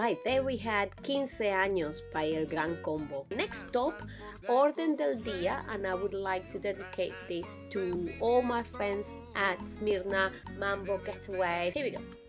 Right, there we had Quince Años by El Gran Combo. Next stop, Orden del Dia, and I would like to dedicate this to all my friends at Smyrna Mambo Getaway. Here we go.